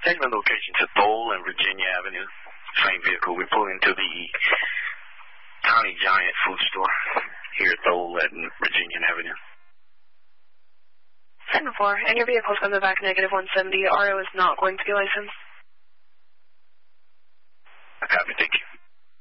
Taking the location to Thole and Virginia Avenue. Same vehicle. We pull into the Tiny Giant food store here at Thole and Virginia Avenue. 10-4, and your vehicle's going to back negative 170. RO is not going to be licensed.